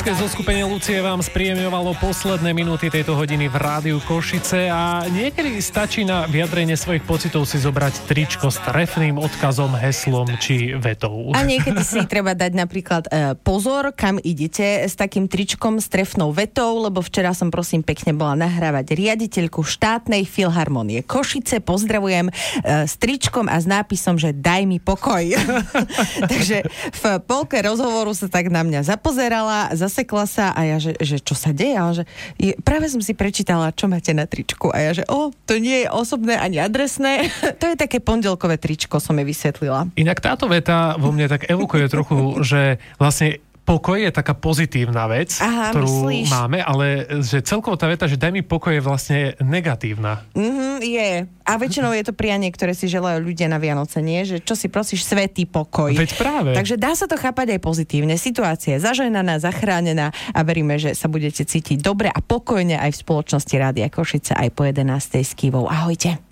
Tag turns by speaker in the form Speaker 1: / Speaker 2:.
Speaker 1: Zo skupenia Lucie vám spríjemňovalo posledné minúty tejto hodiny v Rádiu Košice a niekedy stačí na vyjadrenie svojich pocitov si zobrať tričko s trefným odkazom, heslom či vetou.
Speaker 2: A niekedy si treba dať napríklad pozor, kam idete s takým tričkom s trefnou vetou, lebo včera som prosím pekne bola nahrávať riaditeľku štátnej filharmonie Košice. Pozdravujem s tričkom a s nápisom, že daj mi pokoj. Takže v polke rozhovoru sa tak na mňa zapozerala, zasekla sa a ja, že čo sa deje? A že práve som si prečítala, čo máte na tričku. A ja, že to nie je osobné ani adresné. To je také pondelkové tričko, som jej vysvetlila.
Speaker 1: Inak táto veta vo mne tak evokuje trochu, že vlastne pokoj je taká pozitívna vec, ktorú máme, ale že celkovo tá veta, že daj mi pokoj, je vlastne negatívna.
Speaker 2: Je. A väčšinou je to prianie, ktoré si želajú ľudia na Vianoce, nie? Že čo si prosíš, svätý pokoj.
Speaker 1: Veď práve.
Speaker 2: Takže dá sa to chápať aj pozitívne. Situácia je zažehnaná, zachránená a veríme, že sa budete cítiť dobre a pokojne aj v spoločnosti Rádia Košice aj po 11. s Kivou. Ahojte.